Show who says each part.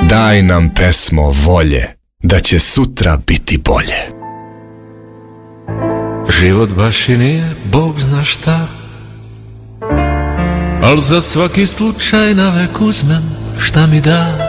Speaker 1: Daj nam pesmo volje, da će sutra biti bolje.
Speaker 2: Život baš i nije Bog zna šta, al za svaki slučaj navek uzmem šta mi da.